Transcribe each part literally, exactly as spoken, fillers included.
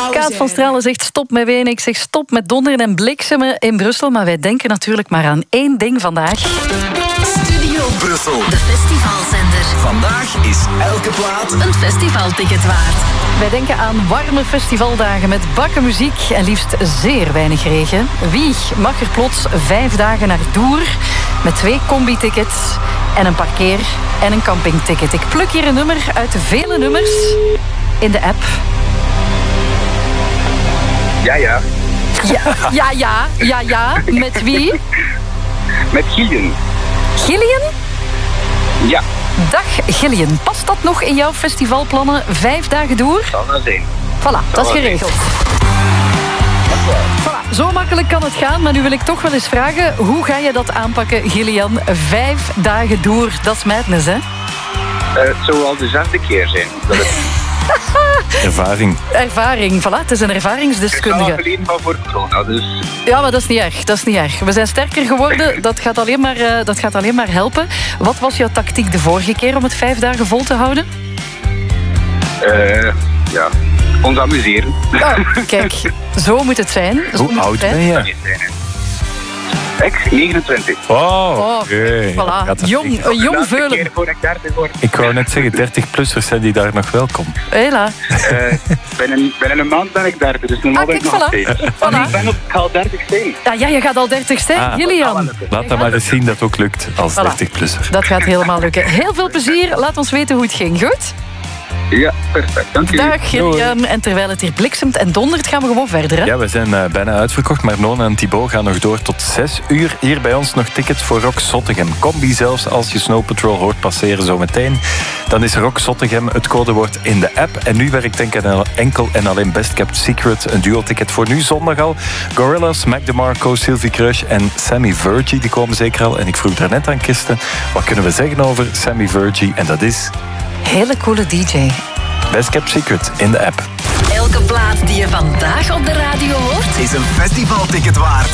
Kaat van Stralen zegt stop met wenen. Ik zeg stop met donderen en bliksemen in Brussel. Maar wij denken natuurlijk maar aan één ding vandaag. Studio Brussel, de festivalzender. Vandaag is elke plaat een festivalticket waard. Wij denken aan warme festivaldagen met bakken muziek en liefst zeer weinig regen. Wie mag er plots vijf dagen naar Doer met twee combi-tickets en een parkeer- en een campingticket? Ik pluk hier een nummer uit de vele nummers in de app. Ja, ja. Ja, ja, ja, ja, ja. Met wie? Met Gillian. Gillian? Ja. Dag Gillian. Past dat nog in jouw festivalplannen? Vijf dagen Doer? Zal wel zijn. Voilà, dat is geregeld. Voilà, zo makkelijk kan het gaan, maar nu wil ik toch wel eens vragen, hoe ga je dat aanpakken, Gillian? Vijf dagen Doer, dat is madness, hè? Uh, het zou al de zesde keer zijn. Dat het... Ervaring. Ervaring, voilà, het is een ervaringsdeskundige. Ik ben al geleden van voor corona, dus... Ja, maar dat is niet erg, dat is niet erg. We zijn sterker geworden, dat gaat alleen maar, uh, dat gaat alleen maar helpen. Wat was jouw tactiek de vorige keer om het vijf dagen vol te houden? Uh, ja, ons amuseren. Oh, kijk, zo moet het zijn. Zo Hoe moet oud het ben zijn. je? Ik, negenentwintig. Oh, Oh, okay. voilà. Jong, uh, jong veulen. Voor ik dertig word. Ik wou net zeggen, dertig-plussers zijn die daar nog welkom. Hela. Uh, binnen, binnen een maand ben ik dertig, dus normaal Ah, ben ik kijk, nog voilà. steeds. Voilà. Ik ben op, ik ga al dertig zijn. Ja, ja, je gaat al dertig zijn, Ah, Gillian. Laat dat maar eens zien dat het ook lukt als Voilà. dertig-plusser. Dat gaat helemaal lukken. Heel veel plezier. Laat ons weten hoe het ging. Goed? Ja, perfect. Dank u. Dag Gillian. En terwijl het hier bliksemt en dondert, gaan we gewoon verder. Hè? Ja, we zijn uh, bijna uitverkocht, maar Nona en Thibaut gaan nog door tot zes uur. Hier bij ons nog tickets voor Rock Zottegem. Combi zelfs als je Snow Patrol hoort passeren zometeen. Dan is Rock Zottegem het codewoord in de app. En nu werkt denk ik enkel en alleen Best Kept Secret. Een duo-ticket voor nu zondag al. Gorillaz, Mac DeMarco, Sylvie Crush en Sammy Virgie, die komen zeker al. En ik vroeg daarnet aan Kirsten, wat kunnen we zeggen over Sammy Virgie? En dat is... Hele coole D J. Best Kept Secret in de app. Elke plaat die je vandaag op de radio hoort, is een festivalticket waard.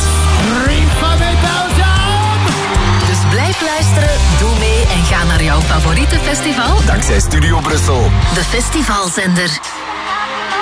dus blijf luisteren, doe mee en ga naar jouw favoriete festival. Dankzij Studio Brussel. De festivalzender.